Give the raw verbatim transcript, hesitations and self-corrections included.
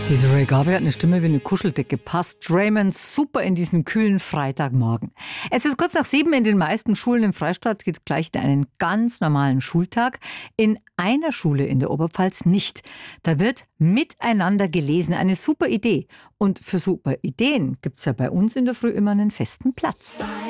Diese Ray Garvey hat eine Stimme wie eine Kuscheldecke. Passt Raymond super in diesen kühlen Freitagmorgen. Es ist kurz nach sieben. In den meisten Schulen im Freistaat geht es gleich in einen ganz normalen Schultag. In einer Schule in der Oberpfalz nicht. Da wird miteinander gelesen. Eine super Idee. Und für super Ideen gibt es ja bei uns in der Früh immer einen festen Platz.